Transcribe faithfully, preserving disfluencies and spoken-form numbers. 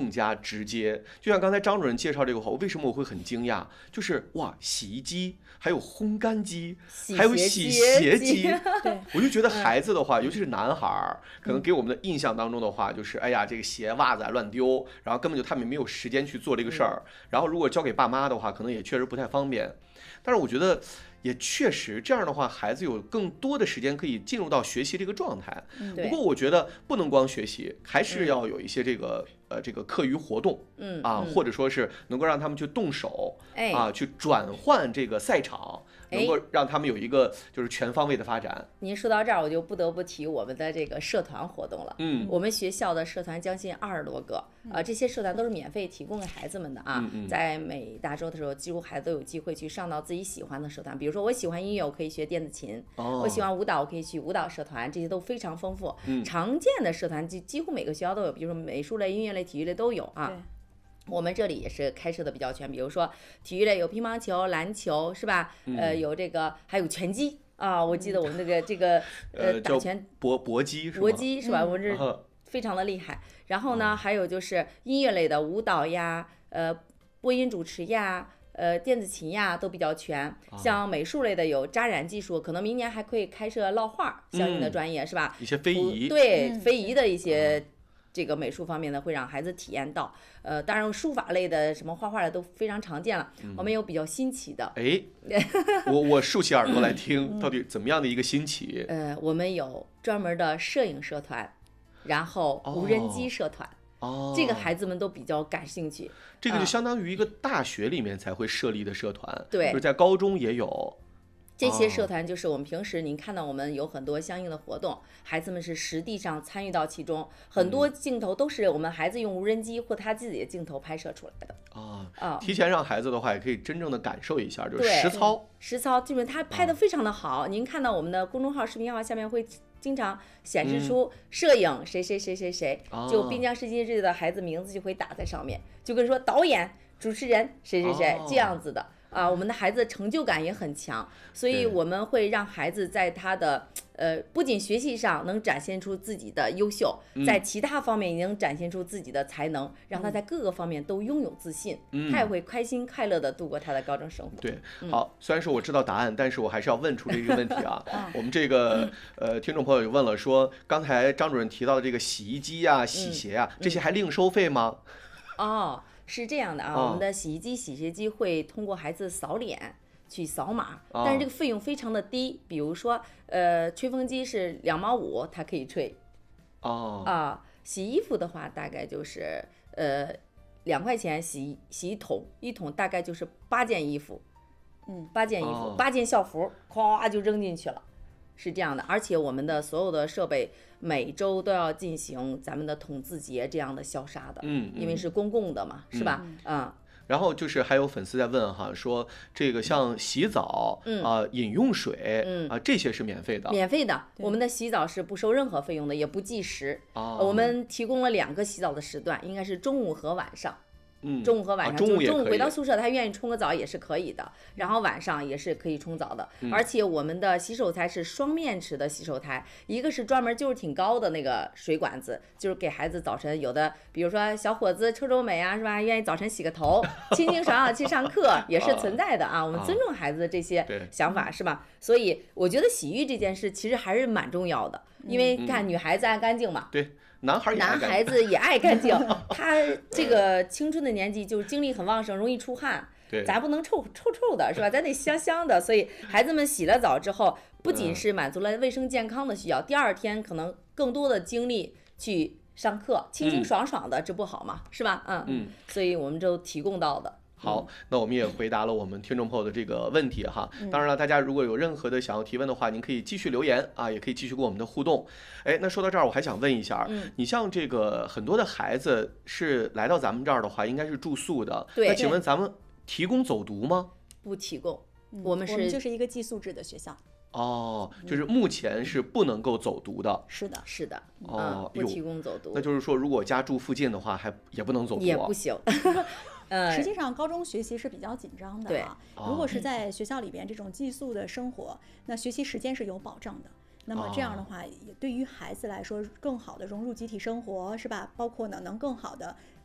更加直接。就像刚才张主任介绍这个话，为什么我会很惊讶？就是哇，洗衣机，还有烘干机，还有洗鞋机， 对， 我就觉得孩子的话，尤其是男孩儿，可能给我们的印象当中的话，就是哎呀，这个鞋袜子乱丢，然后根本就他们没有时间去做这个事儿。然后如果交给爸妈的话，可能也确实不太方便。但是我觉得。也确实，这样的话，孩子有更多的时间可以进入到学习这个状态。不过，我觉得不能光学习，还是要有一些这个、嗯、呃这个课余活动， 嗯啊， 嗯、 或者说是能够让他们去动手， 哎、 啊，去转换这个赛场。能够让他们有一个就是全方位的发展。 您说到这儿，我就不得不提我们的这个社团活动了。 嗯， 我们学校的社团将近二十多个，啊、呃，这些社团都是免费提供给孩子们的啊。 嗯嗯、 在每大周的时候，几乎孩子都有机会去上到自己喜欢的社团。比如说，我喜欢音乐，我可以学电子琴； 哦、 我喜欢舞蹈，我可以去舞蹈社团，这些都非常丰富。 嗯、 常见的社团几几乎每个学校都有，比如说美术类、音乐类、体育类都有啊。 对。 我们这里也是开设的比较全，比如说体育类有乒乓球、篮球，是吧？ 嗯、 呃，有这个还有拳击啊，我记得我们那个这个呃打拳搏搏击是吧？ 搏击是吧？我这嗯非常的厉害。然后呢，还有就是音乐类的舞蹈呀，呃，播音主持呀。呃，电子琴呀都比较全，像美术类的有扎染技术，可能明年还可以开设烙画相应的专业， 嗯、 是吧？ 一些非遗， 对、 嗯、 非遗的一些。这个美术方面呢，会让孩子体验到，呃，当然书法类的什么画画的都非常常见了。 嗯、 我们有比较新奇的， 哎，我我竖起耳朵来听，到底怎么样的一个新奇？ 呃，我们有专门的摄影社团，然后无人机社团， 哦， 这个孩子们都比较感兴趣。 这个就相当于一个大学里面才会设立的社团， 对、 嗯，就是在高中也有。 这些社团就是我们平时您看到我们有很多相应的活动，孩子们是实地上参与到其中，很多镜头都是我们孩子用无人机或他自己的镜头拍摄出来的啊啊。 提前让孩子的话，也可以真正的感受一下，就是实操。 实操，就是他拍的非常的好。您看到我们的公众号、视频号下面会经常显示出摄影谁谁谁谁谁，就滨江世纪日的孩子名字就会打在上面，就跟说导演、主持人谁谁谁这样子的。啊，我们的孩子成就感也很强，所以我们会让孩子在他的呃，不仅学习上能展现出自己的优秀，在其他方面也能展现出自己的才能，嗯、让他在各个方面都拥有自信， 嗯、 他也会开心快乐的度过他的高中生活。 对，好，虽然说我知道答案，但是我还是要问出这个问题啊。我们这个呃听众朋友就问了说，刚才张主任提到的这个洗衣机啊、洗鞋啊， 嗯、 这些还另收费吗？ 哦。是这样的啊， 哦、 我们的洗衣机、洗鞋机会通过孩子扫脸去扫码， 哦、 但是这个费用非常的低。比如说，呃，吹风机是两毛五，它可以吹。 哦。 啊，洗衣服的话，大概就是呃两块钱洗洗一桶，一桶大概就是八件衣服， 嗯， 八件衣服， 哦、 八件校服，咵就扔进去了。是这样的，而且我们的所有的设备每周都要进行咱们的统字节这样的消杀的， 嗯， 因为是公共的嘛， 嗯、 是吧？嗯。 然后就是还有粉丝在问哈，说这个像洗澡， 嗯啊、呃、饮用水， 嗯啊、呃、这些是免费的， 免费的。我们的洗澡是不收任何费用的，也不计时。 啊， 我们提供了两个洗澡的时段，应该是中午和晚上。 嗯， 中午和晚上， 啊、中午就中午回到宿舍，他愿意冲个澡也是可以的，然后晚上也是可以冲澡的。 嗯、 而且我们的洗手台是双面池的洗手台，一个是专门就是挺高的那个水管子，就是给孩子早晨有的，比如说小伙子臭臭美啊，是吧？愿意早晨洗个头，清清爽爽去上课也是存在的啊。我们尊重孩子的这些想法，是吧？所以我觉得洗浴这件事其实还是蛮重要的，因为看女孩子爱干净嘛。 嗯、对。男孩男孩子也爱干净，他这个青春的年纪就是精力很旺盛，容易出汗， 对， 咱不能臭臭臭的是吧？咱得香香的。所以孩子们洗了澡之后，不仅是满足了卫生健康的需要，嗯、第二天可能更多的精力去上课，清清爽爽的，嗯、这不好吗？是吧？嗯嗯， 所以我们就提供到的。 好，那我们也回答了我们听众朋友的这个问题哈。当然了，大家如果有任何的想要提问的话，您可以继续留言啊，也可以继续跟我们的互动。哎，那说到这儿，我还想问一下， 嗯、 你像这个很多的孩子是来到咱们这儿的话，应该是住宿的。 对。 那请问咱们提供走读吗？ 不提供， 嗯、 我们是我们就是一个寄宿制的学校。 哦，就是目前是不能够走读的。 是的， 是的。 哦， 嗯、不提供走读。 那就是说，如果家住附近的话，还也不能走读。 也不行。 呃，实际上高中学习是比较紧张的啊。如果是在学校里边这种寄宿的生活，那学习时间是有保障的。那么这样的话，也对于孩子来说，更好的融入集体生活，是吧？包括呢，能更好的